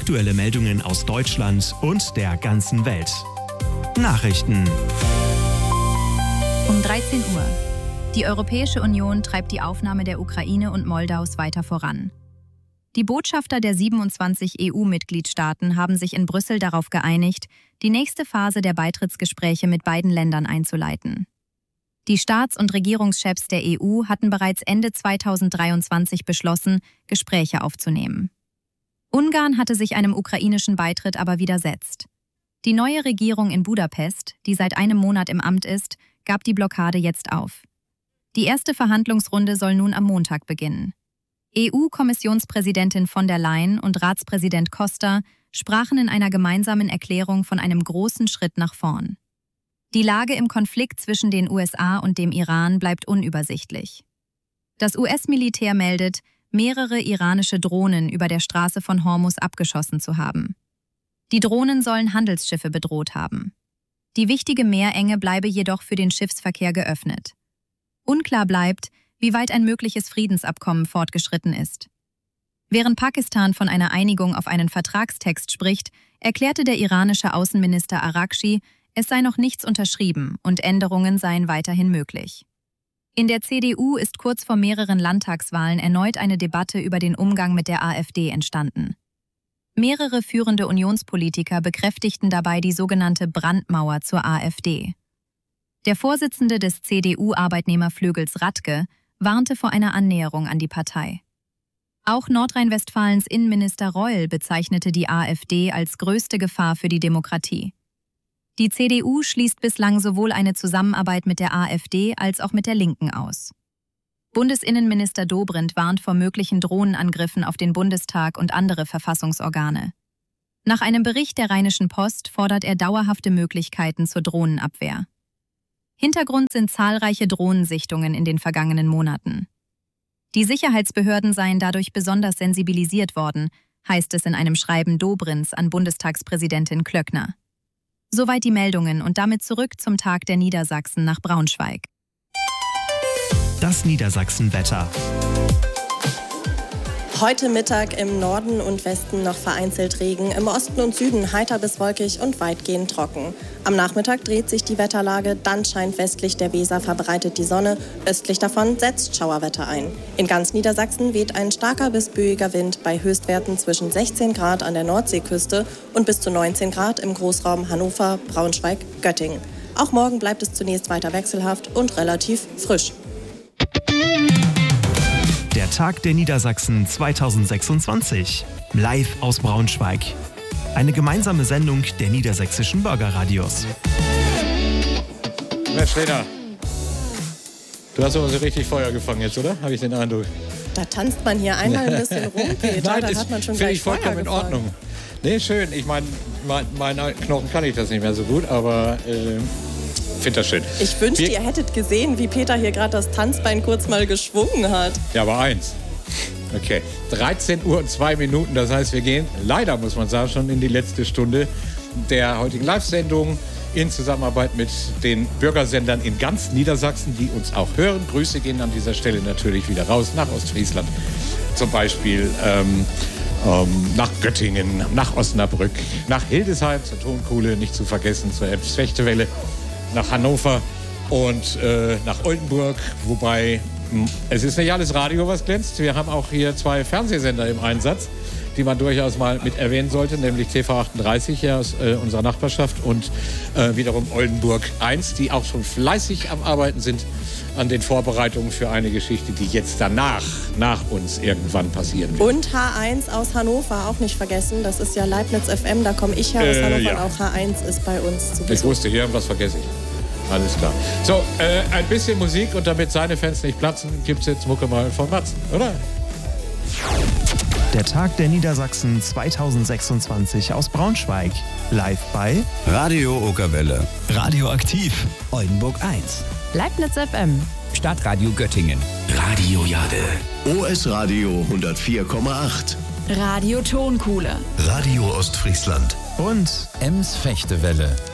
Aktuelle Meldungen aus Deutschland und der ganzen Welt. Nachrichten. Um 13 Uhr. Die Europäische Union treibt die Aufnahme der Ukraine und Moldaus weiter voran. Die Botschafter der 27 EU-Mitgliedstaaten haben sich in Brüssel darauf geeinigt, die nächste Phase der Beitrittsgespräche mit beiden Ländern einzuleiten. Die Staats- und Regierungschefs der EU hatten bereits Ende 2023 beschlossen, Gespräche aufzunehmen. Ungarn hatte sich einem ukrainischen Beitritt aber widersetzt. Die neue Regierung in Budapest, die seit einem Monat im Amt ist, gab die Blockade jetzt auf. Die erste Verhandlungsrunde soll nun am Montag beginnen. EU-Kommissionspräsidentin von der Leyen und Ratspräsident Costa sprachen in einer gemeinsamen Erklärung von einem großen Schritt nach vorn. Die Lage im Konflikt zwischen den USA und dem Iran bleibt unübersichtlich. Das US-Militär meldet, mehrere iranische Drohnen über der Straße von Hormuz abgeschossen zu haben. Die Drohnen sollen Handelsschiffe bedroht haben. Die wichtige Meerenge bleibe jedoch für den Schiffsverkehr geöffnet. Unklar bleibt, wie weit ein mögliches Friedensabkommen fortgeschritten ist. Während Pakistan von einer Einigung auf einen Vertragstext spricht, erklärte der iranische Außenminister Araghchi, es sei noch nichts unterschrieben und Änderungen seien weiterhin möglich. In der CDU ist kurz vor mehreren Landtagswahlen erneut eine Debatte über den Umgang mit der AfD entstanden. Mehrere führende Unionspolitiker bekräftigten dabei die sogenannte Brandmauer zur AfD. Der Vorsitzende des CDU-Arbeitnehmerflügels Radke warnte vor einer Annäherung an die Partei. Auch Nordrhein-Westfalens Innenminister Reul bezeichnete die AfD als größte Gefahr für die Demokratie. Die CDU schließt bislang sowohl eine Zusammenarbeit mit der AfD als auch mit der Linken aus. Bundesinnenminister Dobrindt warnt vor möglichen Drohnenangriffen auf den Bundestag und andere Verfassungsorgane. Nach einem Bericht der Rheinischen Post fordert er dauerhafte Möglichkeiten zur Drohnenabwehr. Hintergrund sind zahlreiche Drohnensichtungen in den vergangenen Monaten. Die Sicherheitsbehörden seien dadurch besonders sensibilisiert worden, heißt es in einem Schreiben Dobrindts an Bundestagspräsidentin Klöckner. Soweit die Meldungen und damit zurück zum Tag der Niedersachsen nach Braunschweig. Das Niedersachsen-Wetter. Heute Mittag im Norden und Westen noch vereinzelt Regen, im Osten und Süden heiter bis wolkig und weitgehend trocken. Am Nachmittag dreht sich die Wetterlage, dann scheint westlich der Weser verbreitet die Sonne, östlich davon setzt Schauerwetter ein. In ganz Niedersachsen weht ein starker bis böiger Wind bei Höchstwerten zwischen 16 Grad an der Nordseeküste und bis zu 19 Grad im Großraum Hannover, Braunschweig, Göttingen. Auch morgen bleibt es zunächst weiter wechselhaft und relativ frisch. Der Tag der Niedersachsen 2026. Live aus Braunschweig. Eine gemeinsame Sendung der niedersächsischen Bürgerradios. Herr Schleder, du hast aber so richtig Feuer gefangen jetzt, oder? Habe ich den Eindruck. Da tanzt man hier einmal ein bisschen rum, Peter. Nein, da hat man schon finde gleich ich vollkommen in Ordnung. Nee, schön. Ich meine, mein Knochen kann ich das nicht mehr so gut, aber finde das schön. Ich wünschte, ihr hättet gesehen, wie Peter hier gerade das Tanzbein kurz mal geschwungen hat. Ja, aber eins. Okay, 13 Uhr und 2 Minuten. Das heißt, wir gehen, leider muss man sagen, schon in die letzte Stunde der heutigen Live-Sendung in Zusammenarbeit mit den Bürgersendern in ganz Niedersachsen, die uns auch hören. Grüße gehen an dieser Stelle natürlich wieder raus nach Ostfriesland. Zum Beispiel nach Göttingen, nach Osnabrück, nach Hildesheim zur Tonkuhle, nicht zu vergessen, zur Elbsfechtewelle, nach Hannover und nach Oldenburg, wobei es ist nicht alles Radio, was glänzt. Wir haben auch hier 2 Fernsehsender im Einsatz, die man durchaus mal mit erwähnen sollte, nämlich TV 38 hier aus unserer Nachbarschaft und wiederum Oldenburg 1, die auch schon fleißig am Arbeiten sind an den Vorbereitungen für eine Geschichte, die jetzt danach, nach uns irgendwann passieren wird. Und H1 aus Hannover, auch nicht vergessen. Das ist ja Leibniz FM, da komme ich her aus Hannover und auch H1 ist bei uns zu Besuch. Ich wusste, irgendwas vergesse ich. Alles klar. So, ein bisschen Musik und damit seine Fans nicht platzen, gibt's jetzt Mucke mal von Matzen, oder? Der Tag der Niedersachsen 2026 aus Braunschweig. Live bei Radio Okerwelle. Radioaktiv. Oldenburg 1. Leibniz FM. Stadtradio Göttingen. Radio Jade. OS Radio 104,8. Radio Tonkuhle. Radio Ostfriesland. und Ems Fechtewelle.